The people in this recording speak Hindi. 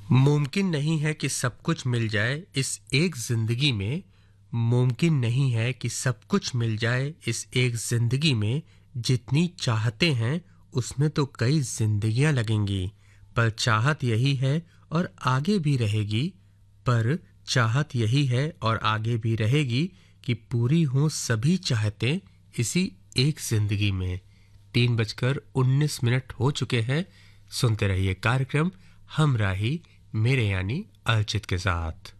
मुमकिन नहीं है कि सब कुछ मिल जाए इस एक जिंदगी में। मुमकिन नहीं है कि सब कुछ मिल जाए इस एक जिंदगी में। जितनी चाहते हैं उसमें तो कई जिंदगियां लगेंगी। पर चाहत यही है और आगे भी रहेगी। पर चाहत यही है और आगे भी रहेगी कि पूरी हों सभी चाहतें इसी एक जिंदगी में। 3:19 हो चुके हैं। सुनते रहिए कार्यक्रम हमराही मेरे यानी अर्चित के साथ।